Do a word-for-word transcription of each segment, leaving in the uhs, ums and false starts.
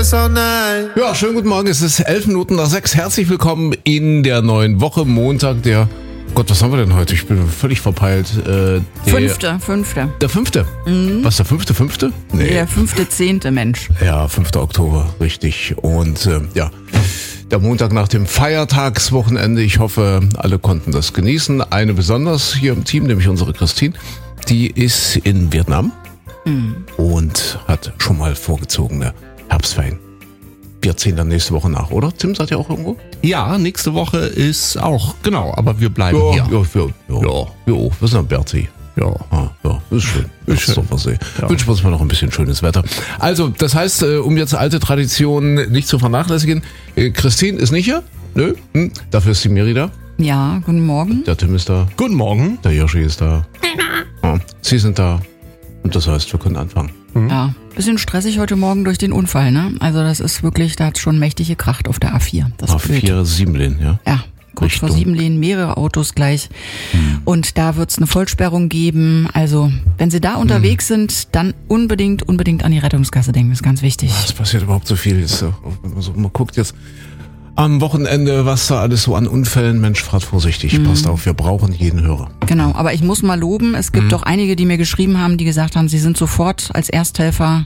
this all night. Ja, schönen guten Morgen. Es ist elf Minuten nach sechs. Herzlich willkommen in der neuen Woche. Montag, der... Gott, was haben wir denn heute? Ich bin völlig verpeilt. Äh, der, Fünfte, fünfte. Der fünfte? Mhm. Was, der fünfte, fünfte? Nee. Der fünfte, zehnte, Mensch. Ja, fünfter Oktober, richtig. Und äh, ja, der Montag nach dem Feiertagswochenende. Ich hoffe, alle konnten das genießen. Eine besonders hier im Team, nämlich unsere Christine, die ist in Vietnam mhm. und hat schon mal vorgezogene Herbstferien. Wir ziehen dann nächste Woche nach, oder? Tim, seid ihr auch irgendwo? Ja, nächste Woche ist auch, genau, aber wir bleiben ja, hier. Ja, ja, ja. Ja, ja, wir sind am Berti. Ja. Ah, ja, ist schön. Ist schön. Super See. Ja. Wünschen wir uns mal noch ein bisschen schönes Wetter. Also, das heißt, um jetzt alte Traditionen nicht zu vernachlässigen, Christine ist nicht hier. Nö. Hm. Dafür ist die Miri da. Ja, guten Morgen. Der Tim ist da. Guten Morgen. Der Yoshi ist da. Ja, Sie sind da. Und das heißt, wir können anfangen. Mhm. Ja, bisschen stressig heute Morgen durch den Unfall, ne? Also das ist wirklich, da hat schon mächtig gekracht auf der A vier. Das A vier Siebenlehn, ja? Ja, kurz vor Richtung Siebenlehn, mehrere Autos gleich. Hm. Und da wird's eine Vollsperrung geben. Also, wenn Sie da unterwegs hm. sind, dann unbedingt, unbedingt an die Rettungskasse denken. Das ist ganz wichtig. Es passiert überhaupt so viel. Jetzt, wenn man so man guckt jetzt am Wochenende, was da alles so an Unfällen, Mensch, fahrt vorsichtig, mhm. passt auf, wir brauchen jeden Hörer. Genau, aber ich muss mal loben, es gibt mhm. doch einige, die mir geschrieben haben, die gesagt haben, sie sind sofort als Ersthelfer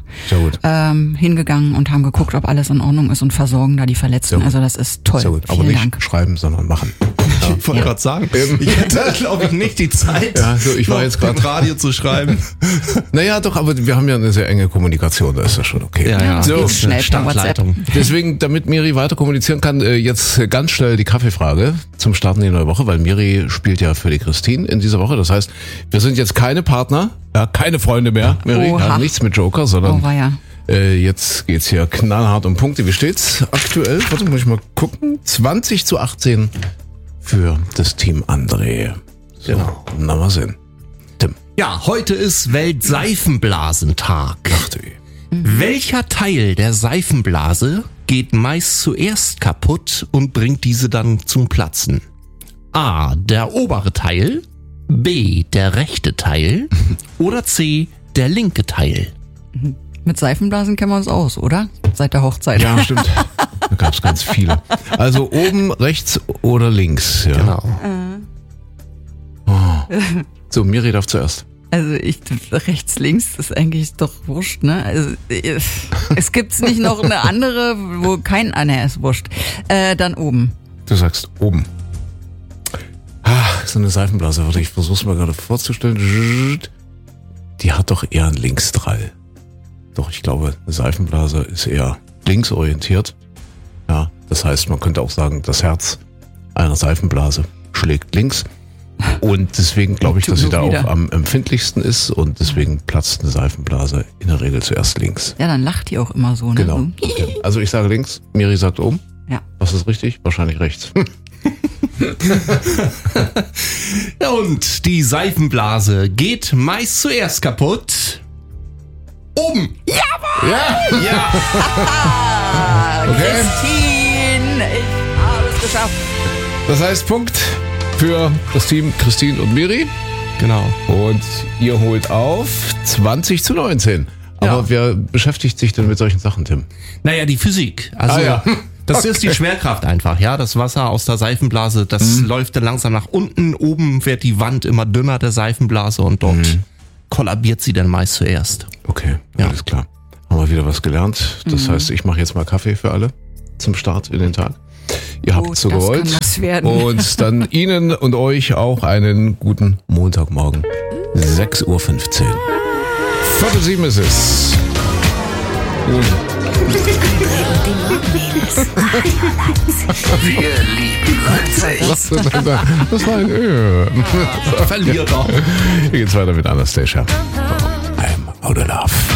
ähm, hingegangen und haben geguckt, ob alles in Ordnung ist und versorgen da die Verletzten. Also das ist toll. Sehr gut. Vielen aber nicht Dank. Schreiben, sondern machen. Ja. Ich wollte ja. gerade sagen, ich hätte, glaube ich, nicht die Zeit, ja, so, ich war jetzt gerade Radio zu schreiben. Naja, doch, aber wir haben ja eine sehr enge Kommunikation, da ist das schon okay. Ja, ja. So, schnell Startleitung. Deswegen, damit Miri weiter kommunizieren kann, jetzt ganz schnell die Kaffeefrage zum Starten in der neue Woche, weil Miri spielt ja für die Christine in dieser Woche. Das heißt, wir sind jetzt keine Partner, ja, keine Freunde mehr, Miri, ja, nichts mit Joker, sondern oh, ja. äh, jetzt geht's hier knallhart um Punkte. Wie steht's aktuell? Warte, muss ich mal gucken. zwanzig zu achtzehn für das Team André. So, genau. Na, mal sehen. Tim. Ja, heute ist Weltseifenblasentag. Ach du. Mhm. Welcher Teil der Seifenblase geht meist zuerst kaputt und bringt diese dann zum Platzen? A, der obere Teil, B, der rechte Teil oder C, der linke Teil? Mit Seifenblasen kennen wir uns aus, oder? Seit der Hochzeit. Ja, stimmt. Da gab es ganz viele. Also oben, rechts oder links. Ja. Genau. Oh. So, Miri darf zuerst. Also ich, rechts, links ist eigentlich doch wurscht, ne? Also es gibt's nicht noch eine andere, wo kein einer ist wurscht. Äh, dann oben. Du sagst oben. Ah, so eine Seifenblase, warte, ich versuch's mal gerade vorzustellen. Die hat doch eher einen Linksdrall. Doch, ich glaube, eine Seifenblase ist eher linksorientiert. Ja, das heißt, man könnte auch sagen, das Herz einer Seifenblase schlägt links. Und deswegen glaube ich, dass sie da auch am empfindlichsten ist und deswegen platzt eine Seifenblase in der Regel zuerst links. Ja, dann lacht die auch immer so, ne? Genau. Okay. Also ich sage links, Miri sagt oben. Ja. Was ist richtig? Wahrscheinlich rechts. Ja, und die Seifenblase geht meist zuerst kaputt. Oben. Jawohl! Ja! Ja! Okay. Christine, ich habe es geschafft. Das heißt Punkt für das Team Christine und Miri. Genau. Und ihr holt auf zwanzig zu neunzehn. Aber ja. Wer beschäftigt sich denn mit solchen Sachen, Tim? Naja, die Physik. Also, ah, ja. Das okay. ist die Schwerkraft einfach, ja. Das Wasser aus der Seifenblase, das mhm. läuft dann langsam nach unten. Oben wird die Wand immer dünner der Seifenblase und dort mhm. kollabiert sie dann meist zuerst. Okay, ja. Alles klar. Haben wir wieder was gelernt. Das mhm. heißt, ich mache jetzt mal Kaffee für alle zum Start in den Tag. Ihr habt oh, so gewollt. Kann was werden. Und dann Ihnen und euch auch einen guten Montagmorgen. sechs Uhr fünfzehn. Viertel sieben ist es. Wir lieben Leipzig. Was denn da? Das war ein Ö. Verlierer. Hier geht's weiter mit Anastasia. I'm out of love.